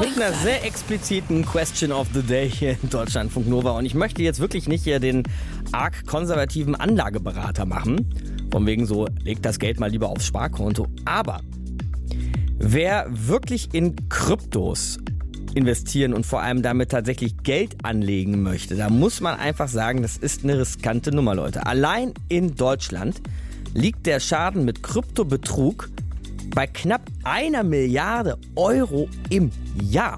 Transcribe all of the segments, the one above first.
Mit einer sehr expliziten Question of the Day hier in Deutschlandfunk Nova. Und ich möchte jetzt wirklich nicht hier den arg konservativen Anlageberater machen. Von wegen so, legt das Geld mal lieber aufs Sparkonto. Aber wer wirklich in Kryptos investieren und vor allem damit tatsächlich Geld anlegen möchte, da muss man einfach sagen, das ist eine riskante Nummer, Leute. Allein in Deutschland liegt der Schaden mit Kryptobetrug bei knapp 1 Milliarde Euro im Jahr.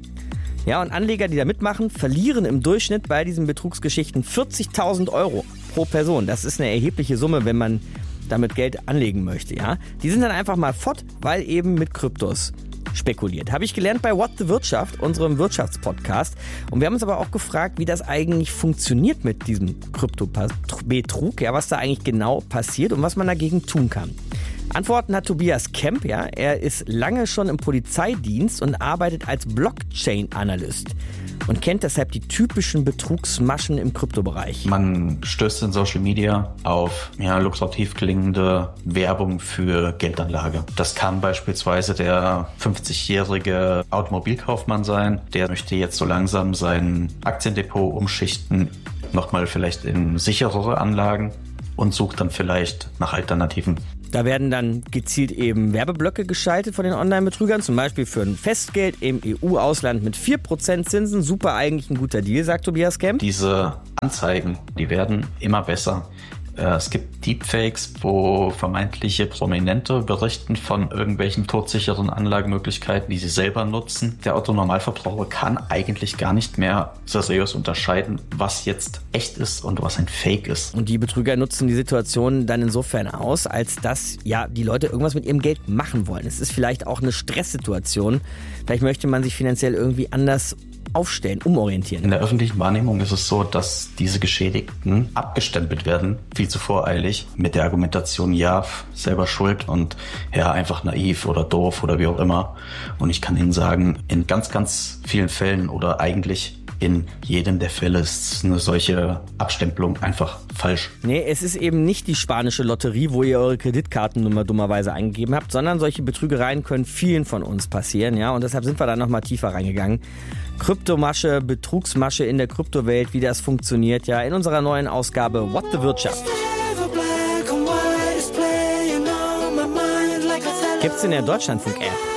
Ja, und Anleger, die da mitmachen, verlieren im Durchschnitt bei diesen Betrugsgeschichten 40.000 Euro pro Person. Das ist eine erhebliche Summe, wenn man damit Geld anlegen möchte. Ja, die sind dann einfach mal fort, weil eben mit Kryptos spekuliert. Habe ich gelernt bei What the Wirtschaft, unserem Wirtschaftspodcast. Und wir haben uns aber auch gefragt, wie das eigentlich funktioniert mit diesem Kryptobetrug, ja, was da eigentlich genau passiert und was man dagegen tun kann. Antworten hat Tobias Kemp, ja. Er ist lange schon im Polizeidienst und arbeitet als Blockchain-Analyst und kennt deshalb die typischen Betrugsmaschen im Kryptobereich. Man stößt in Social Media auf lukrativ klingende Werbung für Geldanlage. Das kann beispielsweise der 50-jährige Automobilkaufmann sein. Der möchte jetzt so langsam sein Aktiendepot umschichten, nochmal vielleicht in sicherere Anlagen und sucht dann vielleicht nach Alternativen. Da werden dann gezielt eben Werbeblöcke geschaltet von den Online-Betrügern, zum Beispiel für ein Festgeld im EU-Ausland mit 4% Zinsen. Super, eigentlich ein guter Deal, sagt Tobias Kemp. Diese Anzeigen, die werden immer besser. Es gibt Deepfakes, wo vermeintliche Prominente berichten von irgendwelchen todsicheren Anlagemöglichkeiten, die sie selber nutzen. Der Otto-Normalverbraucher kann eigentlich gar nicht mehr seriös unterscheiden, was jetzt echt ist und was ein Fake ist. Und die Betrüger nutzen die Situation dann insofern aus, als dass die Leute irgendwas mit ihrem Geld machen wollen. Es ist vielleicht auch eine Stresssituation. Vielleicht möchte man sich finanziell irgendwie anders aufstellen, umorientieren. In der öffentlichen Wahrnehmung ist es so, dass diese Geschädigten abgestempelt werden, viel zu voreilig, mit der Argumentation, selber schuld und einfach naiv oder doof oder wie auch immer. Und ich kann Ihnen sagen, in ganz, ganz vielen Fällen oder eigentlich in jedem der Fälle ist eine solche Abstempelung einfach falsch. Nee, es ist eben nicht die spanische Lotterie, wo ihr eure Kreditkartennummer dummerweise eingegeben habt, sondern solche Betrügereien können vielen von uns passieren, ja, und deshalb sind wir da nochmal tiefer reingegangen. Kryptomasche, Betrugsmasche in der Kryptowelt, wie das funktioniert, ja, in unserer neuen Ausgabe What the Wirtschaft. Gibt's in der Deutschlandfunk-App.